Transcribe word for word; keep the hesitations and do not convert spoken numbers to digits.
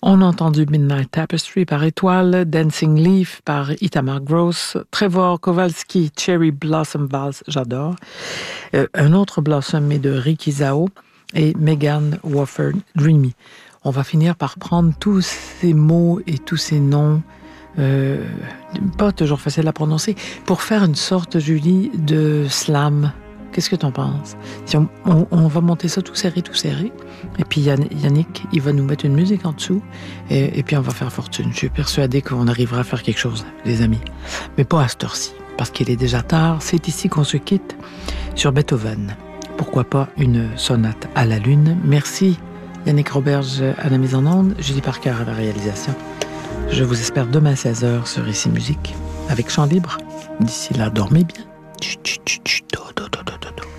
On a entendu Midnight Tapestry par Étoile, Dancing Leaf par Itamar Gross, Trevor Kowalski, Cherry Blossom Vals, j'adore. Euh, un autre Blossom est de Ricky Zao et Megan Wofford, Dreamy. On va finir par prendre tous ces mots et tous ces noms, euh, pas toujours facile à prononcer, pour faire une sorte, Julie, de slam. Qu'est-ce que t'en penses? Si on, on, on va monter ça tout serré, tout serré. Et puis Yannick, il va nous mettre une musique en dessous. Et, et puis on va faire fortune. Je suis persuadée qu'on arrivera à faire quelque chose, les amis. Mais pas à cette heure-ci, parce qu'il est déjà tard. C'est ici qu'on se quitte sur Beethoven. Pourquoi pas une sonate à la lune. Merci Yannick Roberge à la mise en onde, Julie Parker à la réalisation. Je vous espère demain à seize heures sur Ici Musique, avec Chant Libre. D'ici là, dormez bien. Chut, chut, chut, chut.